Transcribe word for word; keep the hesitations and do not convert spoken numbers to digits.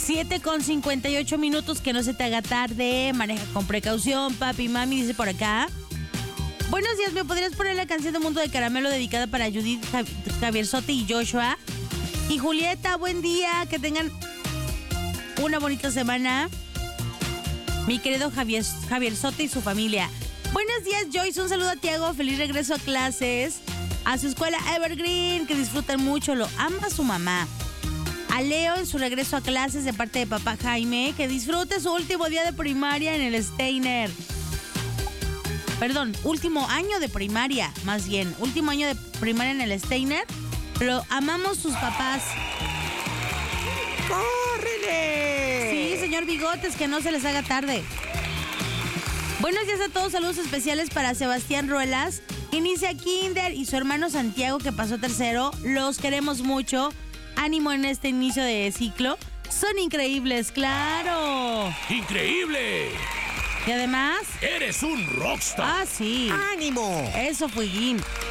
siete con cincuenta y ocho minutos, que no se te haga tarde. Maneja con precaución, papi, mami, dice por acá. Buenos días, ¿me podrías poner la canción de Mundo de Caramelo dedicada para Judith, Jav- Javier Sote y Joshua? Y Julieta, buen día, que tengan una bonita semana. Mi querido Javier, Javier Sote y su familia. Buenos días, Joyce, un saludo a Tiago, feliz regreso a clases. A su escuela Evergreen, que disfruten mucho, lo ama su mamá. A Leo en su regreso a clases de parte de papá Jaime, que disfrute su último día de primaria en el Steiner. Perdón, último año de primaria, más bien. Último año de primaria en el Steiner. Lo amamos sus papás. ¡Córrele! Sí, señor Bigotes, que no se les haga tarde. Buenos días a todos, saludos especiales para Sebastián Ruelas, que inicia kinder, y su hermano Santiago, que pasó tercero. Los queremos mucho. Ánimo en este inicio de ciclo. Son increíbles, claro. ¡Increíble! Y además... ¡Eres un rockstar! Ah, sí. ¡Ánimo! Eso fue Guin.